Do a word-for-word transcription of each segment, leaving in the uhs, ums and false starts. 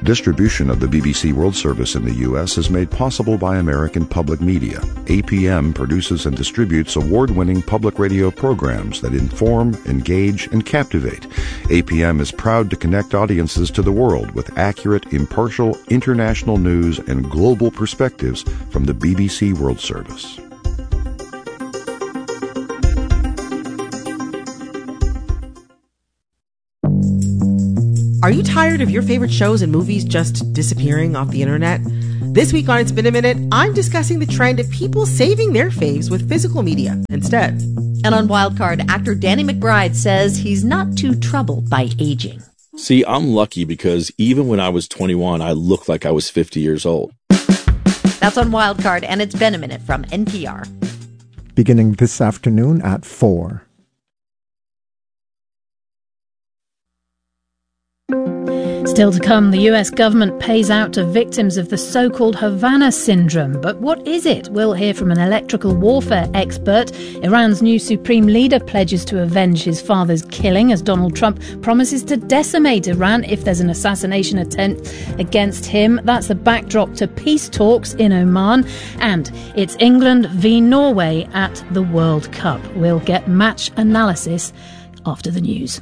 Distribution of the B B C World Service in the U S is made possible by American Public Media. A P M produces and distributes award-winning public radio programs that inform, engage, and captivate. A P M is proud to connect audiences to the world with accurate, impartial, international news and global perspectives from the B B C World Service. Are you tired of your favorite shows and movies just disappearing off the internet? This week on It's Been a Minute, I'm discussing the trend of people saving their faves with physical media instead. And on Wildcard, actor Danny McBride says he's not too troubled by aging. See, I'm lucky because even when I was twenty-one, I looked like I was fifty years old. That's on Wildcard, and It's Been a Minute from N P R. Beginning this afternoon at four. Still to come, the U S government pays out to victims of the so-called Havana syndrome. But what is it? We'll hear from an electrical warfare expert. Iran's new supreme leader pledges to avenge his father's killing as Donald Trump promises to decimate Iran if there's an assassination attempt against him. That's the backdrop to peace talks in Oman. And it's England v Norway at the World Cup. We'll get match analysis after the news.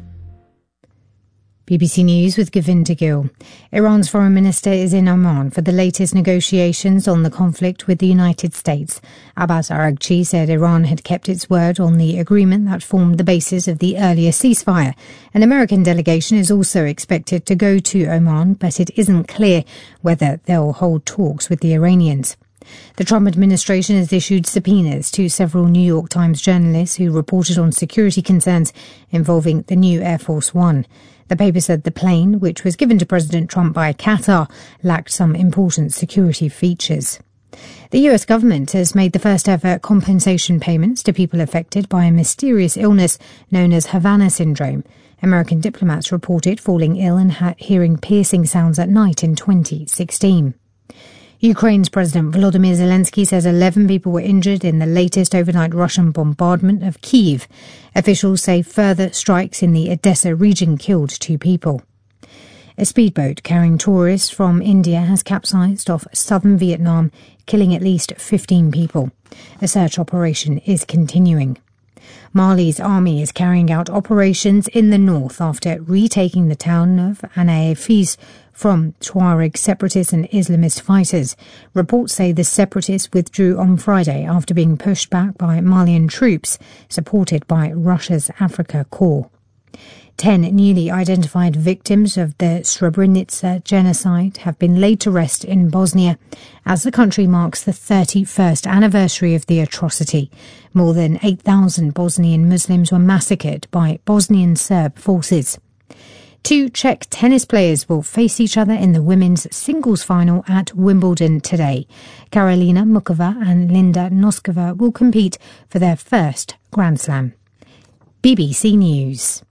B B C News with Govinda Gill. Iran's foreign minister is in Oman for the latest negotiations on the conflict with the United States. Abbas Araghchi said Iran had kept its word on the agreement that formed the basis of the earlier ceasefire. An American delegation is also expected to go to Oman, but it isn't clear whether they'll hold talks with the Iranians. The Trump administration has issued subpoenas to several New York Times journalists who reported on security concerns involving the new Air Force One. The paper said the plane, which was given to President Trump by Qatar, lacked some important security features. The U S government has made the first ever compensation payments to people affected by a mysterious illness known as Havana syndrome. American diplomats reported falling ill and ha- hearing piercing sounds at night in twenty sixteen. Ukraine's President Volodymyr Zelensky says eleven people were injured in the latest overnight Russian bombardment of Kyiv. Officials say further strikes in the Odessa region killed two people. A speedboat carrying tourists from India has capsized off southern Vietnam, killing at least fifteen people. A search operation is continuing. Mali's army is carrying out operations in the north after retaking the town of Anaafis from Tuareg separatists and Islamist fighters. Reports say the separatists withdrew on Friday after being pushed back by Malian troops supported by Russia's Africa Corps. Ten newly identified victims of the Srebrenica genocide have been laid to rest in Bosnia as the country marks the thirty-first anniversary of the atrocity. More than eight thousand Bosnian Muslims were massacred by Bosnian Serb forces. Two Czech tennis players will face each other in the women's singles final at Wimbledon today. Karolina Muchova and Linda Noskova will compete for their first Grand Slam. B B C News.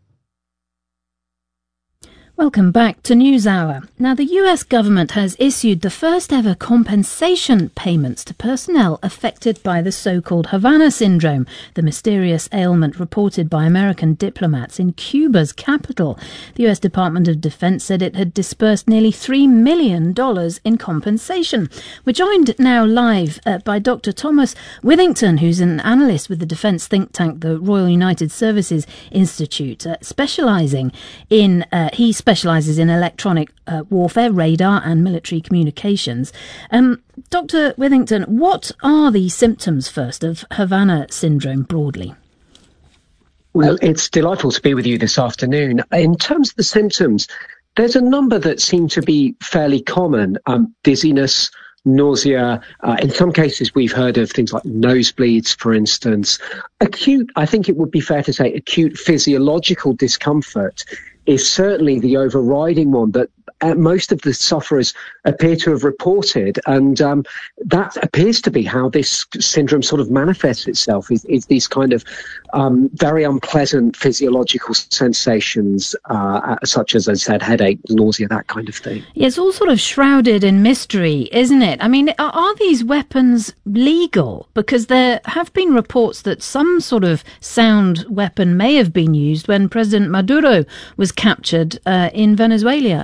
Welcome back to NewsHour. Now, the U S government has issued the first ever compensation payments to personnel affected by the so-called Havana syndrome, the mysterious ailment reported by American diplomats in Cuba's capital. The U S Department of Defense said it had disbursed nearly three million dollars in compensation. We're joined now live uh, by Doctor Thomas Withington, who's an analyst with the defense think tank, the Royal United Services Institute, uh, specialising in... Uh, he specialises in electronic uh, warfare, radar and military communications. Um, Doctor Withington, what are the symptoms first of Havana syndrome broadly? Well, it's delightful to be with you this afternoon. In terms of the symptoms, there's a number that seem to be fairly common. Um, dizziness, nausea. Uh, in some cases, we've heard of things like nosebleeds, for instance. Acute, I think it would be fair to say, acute physiological discomfort is certainly the overriding one that uh, most of the sufferers appear to have reported. And um, that appears to be how this syndrome sort of manifests itself, is, is these kind of um, very unpleasant physiological sensations, uh, such as, as I said, headache, nausea, that kind of thing. Yeah, it's all sort of shrouded in mystery, isn't it? I mean, are, are these weapons legal? Because there have been reports that some sort of sound weapon may have been used when President Maduro was captured uh, in Venezuela.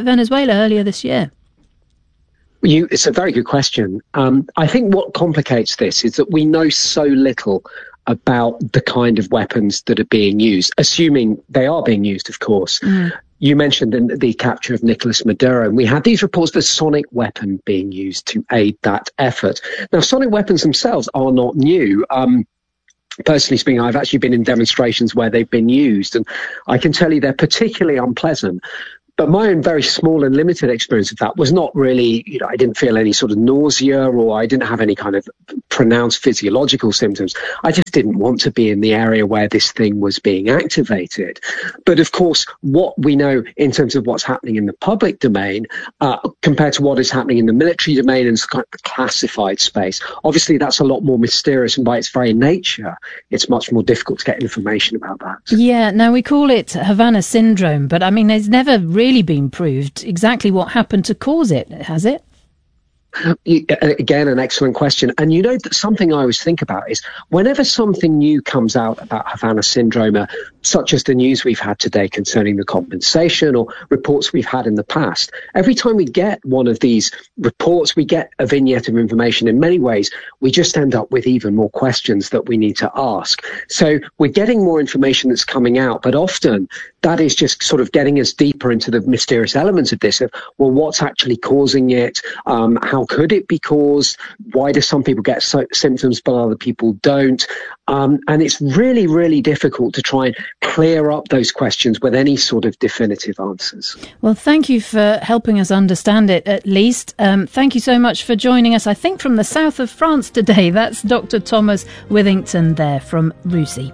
Venezuela earlier this year? You, it's a very good question. Um, I think what complicates this is that we know so little about the kind of weapons that are being used, assuming they are being used, of course. Mm. You mentioned the, the capture of Nicolas Maduro, and we had these reports of a sonic weapon being used to aid that effort. Now, sonic weapons themselves are not new. Um, Personally speaking, I've actually been in demonstrations where they've been used, and I can tell you they're particularly unpleasant. But my own very small and limited experience of that was not really, you know, I didn't feel any sort of nausea, or I didn't have any kind of pronounced physiological symptoms. I just didn't want to be in the area where this thing was being activated. But of course, what we know in terms of what's happening in the public domain uh, compared to what is happening in the military domain and kind of classified space, obviously that's a lot more mysterious, and by its very nature, it's much more difficult to get information about that. Yeah, now we call it Havana syndrome, but I mean, there's never really really been proved exactly what happened to cause it, has it? Again, an excellent question. And you know, that something I always think about is whenever something new comes out about Havana syndrome, uh, such as the news we've had today concerning the compensation or reports we've had in the past, every time we get one of these reports, we get a vignette of information. In many ways, we just end up with even more questions that we need to ask. So we're getting more information that's coming out, but often that is just sort of getting us deeper into the mysterious elements of this, of, well, what's actually causing it? Um, how could it be caused? Why do some people get so- symptoms but other people don't? Um, and it's really, really difficult to try and clear up those questions with any sort of definitive answers. Well, thank you for helping us understand it, at least. Um, thank you so much for joining us, I think, from the south of France today. That's Doctor Thomas Withington there from RUSI.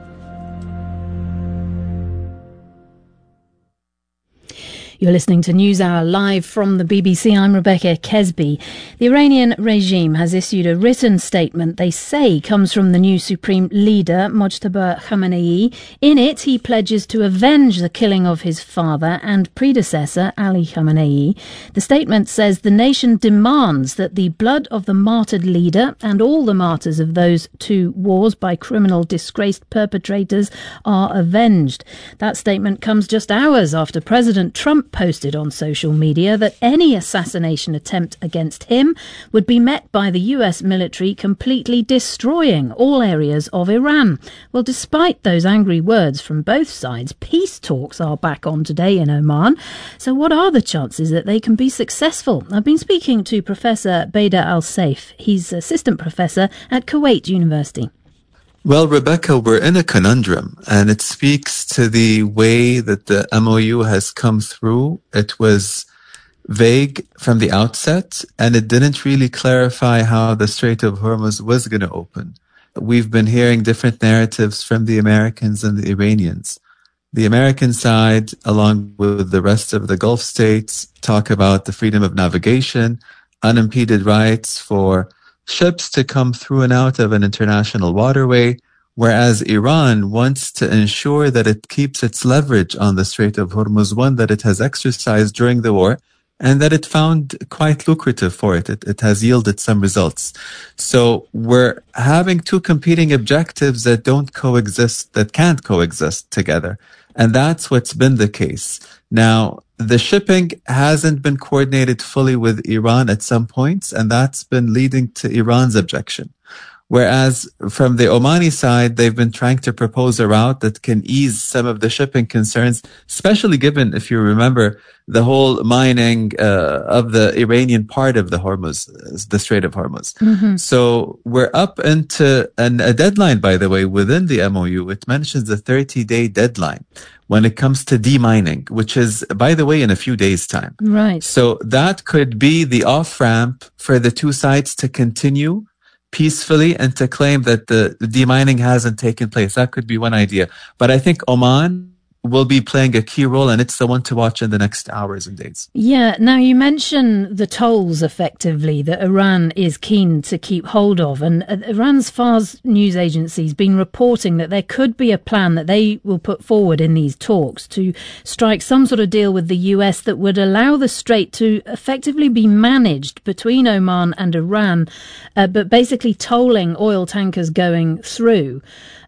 You're listening to NewsHour live from the B B C. I'm Rebecca Kesby. The Iranian regime has issued a written statement they say comes from the new supreme leader, Mojtaba Khamenei. In it, he pledges to avenge the killing of his father and predecessor, Ali Khamenei. The statement says the nation demands that the blood of the martyred leader and all the martyrs of those two wars by criminal disgraced perpetrators are avenged. That statement comes just hours after President Trump posted on social media that any assassination attempt against him would be met by the U S military completely destroying all areas of Iran. Well, despite those angry words from both sides, peace talks are back on today in Oman. So what are the chances that they can be successful? I've been speaking to Professor Bader Al-Saif. He's assistant professor at Kuwait University. Well, Rebecca, we're in a conundrum, and it speaks to the way that the M O U has come through. It was vague from the outset, and it didn't really clarify how the Strait of Hormuz was going to open. We've been hearing different narratives from the Americans and the Iranians. The American side, along with the rest of the Gulf states, talk about the freedom of navigation, unimpeded rights for ships to come through and out of an international waterway, whereas Iran wants to ensure that it keeps its leverage on the Strait of Hormuz, one that it has exercised during the war and that it found quite lucrative for it. It, it has yielded some results. So we're having two competing objectives that don't coexist, that can't coexist together. And that's what's been the case. Now, the shipping hasn't been coordinated fully with Iran at some points, and that's been leading to Iran's objection. Whereas from the Omani side, they've been trying to propose a route that can ease some of the shipping concerns, especially given, if you remember, the whole mining uh, of the Iranian part of the Hormuz, the Strait of Hormuz. Mm-hmm. So we're up into an, a deadline, by the way, within the M O U. It mentions a thirty-day deadline when it comes to demining, which is, by the way, in a few days' time. Right. So that could be the off-ramp for the two sides to continue peacefully and to claim that the demining hasn't taken place. That could be one idea. But I think Oman will be playing a key role, and it's the one to watch in the next hours and days. Yeah. Now, you mention the tolls, effectively, that Iran is keen to keep hold of. And Iran's Fars news agency has been reporting that there could be a plan that they will put forward in these talks to strike some sort of deal with the U S that would allow the strait to effectively be managed between Oman and Iran, uh, but basically tolling oil tankers going through.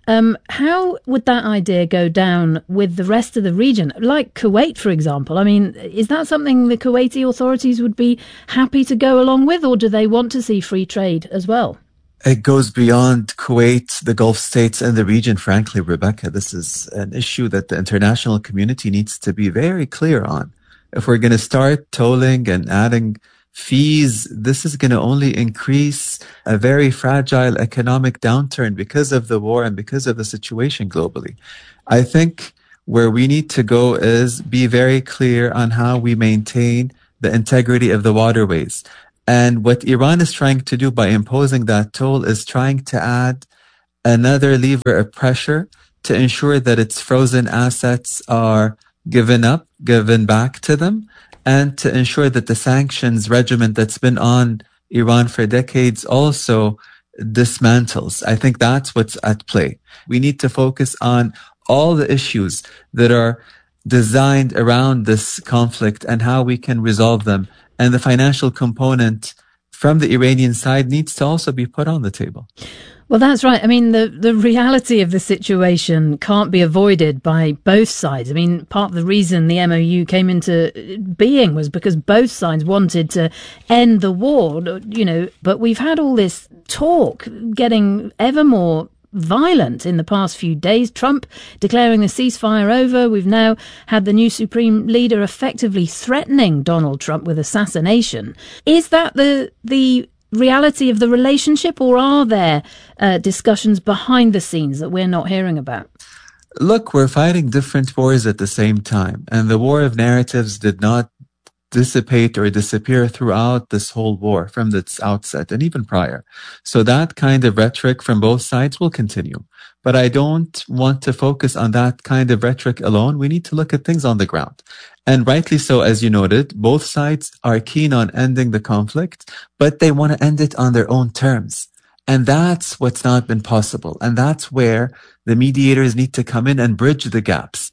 Um, how would that idea go down with the rest of the region? Like Kuwait, for example. I mean, is that something the Kuwaiti authorities would be happy to go along with, or do they want to see free trade as well? It goes beyond Kuwait, the Gulf states, and the region, frankly, Rebecca. This is an issue that the international community needs to be very clear on. If we're going to start tolling and adding fees, this is going to only increase a very fragile economic downturn because of the war and because of the situation globally. I think where we need to go is be very clear on how we maintain the integrity of the waterways. And what Iran is trying to do by imposing that toll is trying to add another lever of pressure to ensure that its frozen assets are given up, given back to them, and to ensure that the sanctions regimen that's been on Iran for decades also dismantles. I think that's what's at play. We need to focus on all the issues that are designed around this conflict and how we can resolve them. And the financial component from the Iranian side needs to also be put on the table. Well, that's right. I mean, the, the reality of the situation can't be avoided by both sides. I mean, part of the reason the M O U came into being was because both sides wanted to end the war, you know, but we've had all this talk getting ever more violent in the past few days. Trump declaring the ceasefire over. We've now had the new supreme leader effectively threatening Donald Trump with assassination. Is that the the reality of the relationship, or are there uh, discussions behind the scenes that we're not hearing about? Look, we're fighting different wars at the same time, and the war of narratives did not dissipate or disappear throughout this whole war from its outset and even prior. So that kind of rhetoric from both sides will continue. But I don't want to focus on that kind of rhetoric alone. We need to look at things on the ground. And rightly so, as you noted, both sides are keen on ending the conflict, but they want to end it on their own terms. And that's what's not been possible. And that's where the mediators need to come in and bridge the gaps.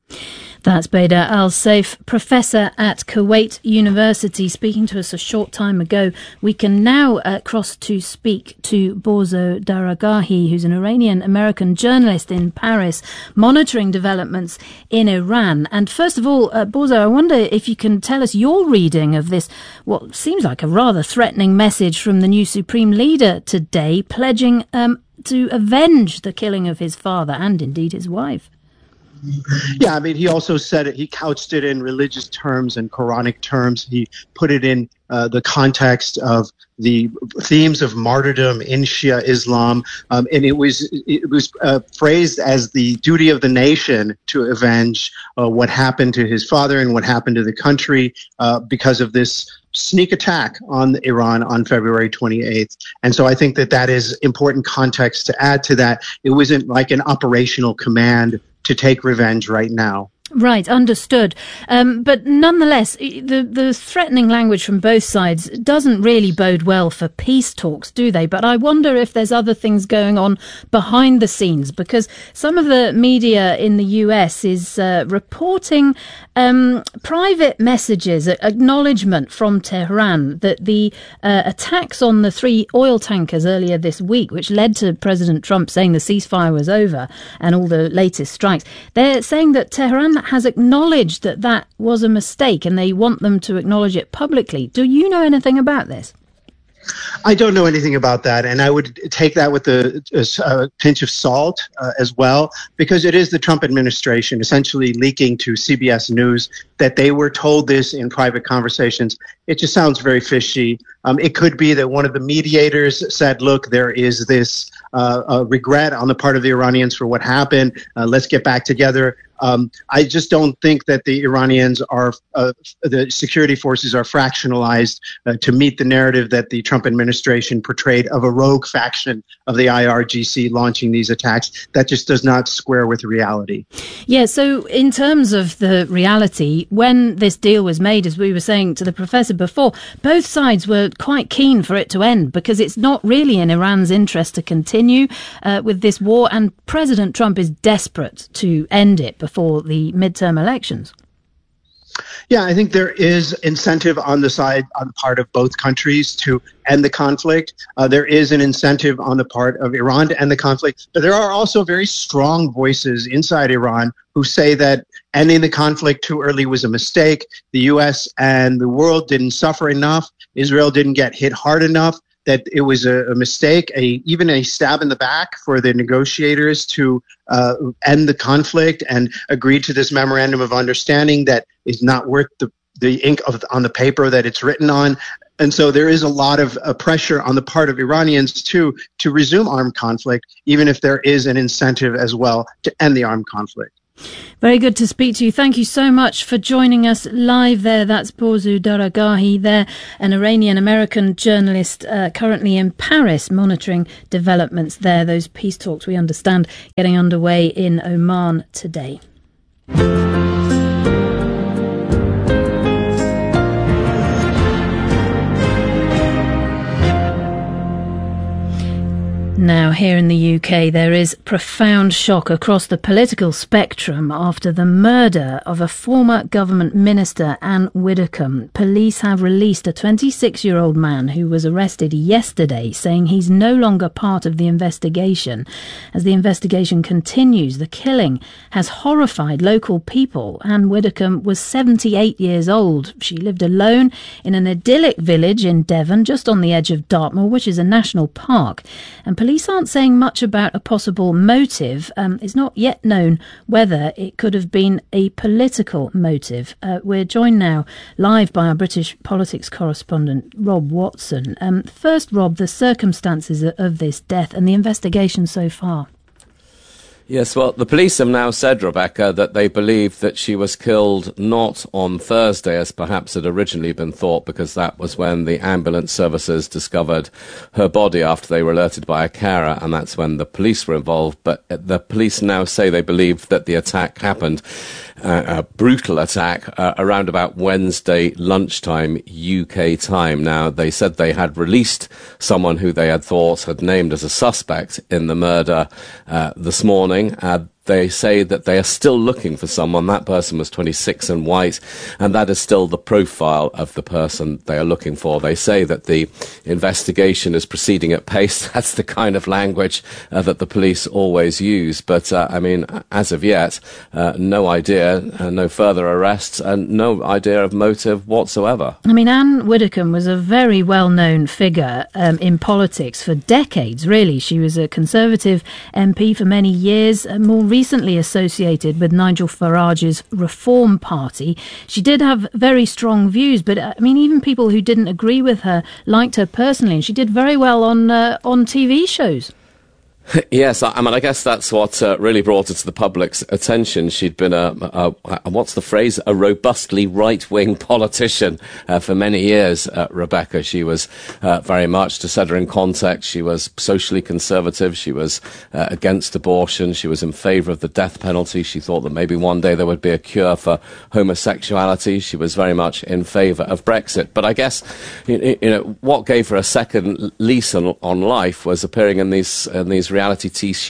That's Bader Al-Saif, professor at Kuwait University, speaking to us a short time ago. We can now uh, cross to speak to Bozo Daragahi, who's an Iranian-American journalist in Paris, monitoring developments in Iran. And first of all, uh, Bozo, I wonder if you can tell us your reading of this, what seems like a rather threatening message from the new supreme leader today, pledging um, to avenge the killing of his father and indeed his wife. Yeah, I mean, he also said it, he couched it in religious terms and Quranic terms. He put it in uh, the context of the themes of martyrdom in Shia Islam. Um, and it was it was uh, phrased as the duty of the nation to avenge uh, what happened to his father and what happened to the country uh, because of this sneak attack on Iran on February twenty-eighth. And so I think that that is important context to add to that. It wasn't like an operational command to take revenge right now. Right, understood. Um, but nonetheless, the, the threatening language from both sides doesn't really bode well for peace talks, do they? But I wonder if there's other things going on behind the scenes, because some of the media in the U S is uh, reporting um, private messages, acknowledgement from Tehran that the uh, attacks on the three oil tankers earlier this week, which led to President Trump saying the ceasefire was over and all the latest strikes, they're saying that Tehran has acknowledged that that was a mistake and they want them to acknowledge it publicly. Do you know anything about this? I don't know anything about that, and I would take that with a, a, a pinch of salt uh, as well, because it is the Trump administration essentially leaking to C B S News that they were told this in private conversations. It just sounds very fishy. Um, it could be that one of the mediators said, look, there is this uh, uh, regret on the part of the Iranians for what happened. Uh, let's get back together. Um, I just don't think that the Iranians are, uh, the security forces are fractionalized uh, to meet the narrative that the Trump administration portrayed of a rogue faction of the I R G C launching these attacks. That just does not square with reality. Yeah, so in terms of the reality, when this deal was made, as we were saying to the professor before, both sides were quite keen for it to end because it's not really in Iran's interest to continue uh, with this war, and President Trump is desperate to end it before the midterm elections. Yeah, I think there is incentive on the side, on the part of both countries to end the conflict. Uh, there is an incentive on the part of Iran to end the conflict. But there are also very strong voices inside Iran who say that ending the conflict too early was a mistake. The U S and the world didn't suffer enough. Israel didn't get hit hard enough. That it was a, a mistake, a, even a stab in the back for the negotiators to uh, end the conflict and agree to this memorandum of understanding that is not worth the, the ink of, on the paper that it's written on. And so there is a lot of uh, pressure on the part of Iranians, too, to resume armed conflict, even if there is an incentive as well to end the armed conflict. Very good to speak to you. Thank you so much for joining us live there. That's Borzou Daragahi there, an Iranian-American journalist uh, currently in Paris monitoring developments there. Those peace talks, we understand, getting underway in Oman today. Now, here in the U K, there is profound shock across the political spectrum after the murder of a former government minister, Anne Widdecombe. Police have released a twenty-six-year-old man who was arrested yesterday, saying he's no longer part of the investigation. As the investigation continues, the killing has horrified local people. Anne Widdecombe was seventy-eight years old. She lived alone in an idyllic village in Devon, just on the edge of Dartmoor, which is a national park. And police aren't saying much about a possible motive. Um, it's not yet known whether it could have been a political motive. Uh, we're joined now live by our British politics correspondent, Rob Watson. Um, first, Rob, the circumstances of this death and the investigation so far. Yes, well, the police have now said, Rebecca, that they believe that she was killed not on Thursday, as perhaps had originally been thought, because that was when the ambulance services discovered her body after they were alerted by a carer, and that's when the police were involved. But the police now say they believe that the attack happened, uh, a brutal attack, uh, around about Wednesday lunchtime U K time. Now, they said they had released someone who they had thought had named as a suspect in the murder uh, this morning. Uh, they say that they are still looking for someone. That person was twenty-six and white, and that is still the profile of the person they are looking for. They say that the investigation is proceeding at pace. That's the kind of language uh, that the police always use. But, uh, I mean, as of yet, uh, no idea, uh, no further arrests, and no idea of motive whatsoever. I mean, Anne Widdecombe was a very well-known figure um, in politics for decades, really. She was a Conservative M P for many years, uh, more recently associated with Nigel Farage's Reform Party. She did have very strong views, but I mean, even people who didn't agree with her liked her personally, and she did very well on uh, on T V shows. Yes, I mean, I guess that's what uh, really brought her to the public's attention. She'd been a, a, a what's the phrase, a robustly right-wing politician uh, for many years, uh, Rebecca. She was uh, very much, to set her in context, she was socially conservative. She was uh, against abortion. She was in favour of the death penalty. She thought that maybe one day there would be a cure for homosexuality. She was very much in favour of Brexit. But I guess, you, you know, what gave her a second lease on, on life was appearing in these in these reality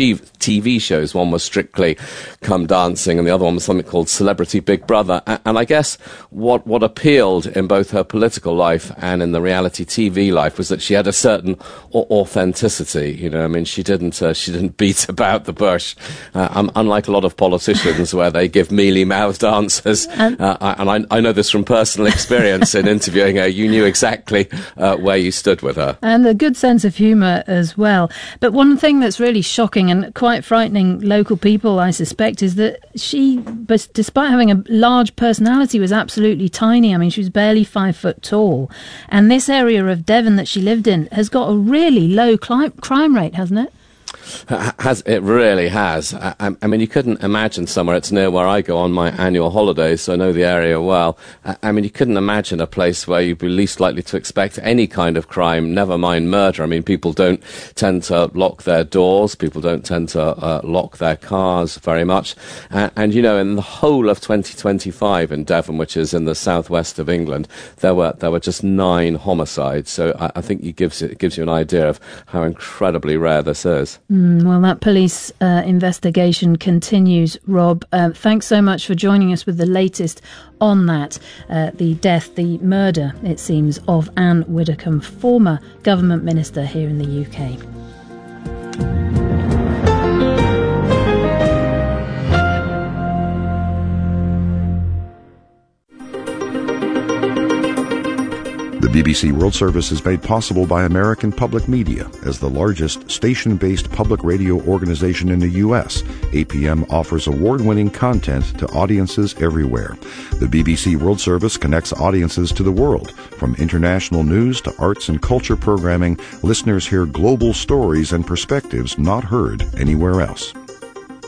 T V shows. One was Strictly Come Dancing, and the other one was something called Celebrity Big Brother. And I guess what what appealed in both her political life and in the reality T V life was that she had a certain authenticity. You know, I mean, she didn't uh, she didn't beat about the bush, uh, um, unlike a lot of politicians where they give mealy-mouthed answers. Um, uh, and I, I know this from personal experience in interviewing her. You knew exactly uh, where you stood with her, and a good sense of humour as well. But one thing that's really shocking and quite frightening local people, I suspect, is that she, despite having a large personality, was absolutely tiny. I mean, she was barely five foot tall. And this area of Devon that she lived in has got a really low cli- crime rate, hasn't it? Has it really has. I, I mean, you couldn't imagine somewhere. It's near where I go on my annual holidays, so I know the area well. I, I mean, you couldn't imagine a place where you'd be least likely to expect any kind of crime, never mind murder. I mean, people don't tend to lock their doors. People don't tend to uh, lock their cars very much. Uh, and, you know, in the whole of twenty twenty-five in Devon, which is in the southwest of England, there were there were just nine homicides. So I, I think it gives, it gives you an idea of how incredibly rare this is. Mm, well, that police uh, investigation continues, Rob. Uh, thanks so much for joining us with the latest on that. Uh, the death, the murder, it seems, of Anne Widdecombe, former government minister here in the U K. The B B C World Service is made possible by American Public Media. As the largest station-based public radio organization in the U S, A P M offers award-winning content to audiences everywhere. The B B C World Service connects audiences to the world. From international news to arts and culture programming, listeners hear global stories and perspectives not heard anywhere else.